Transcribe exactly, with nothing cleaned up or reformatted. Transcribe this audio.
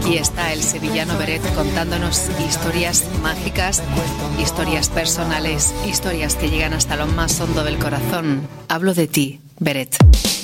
Aquí está el sevillano Beret contándonos historias mágicas, historias personales, historias que llegan hasta lo más hondo del corazón. Hablo de ti, Beret.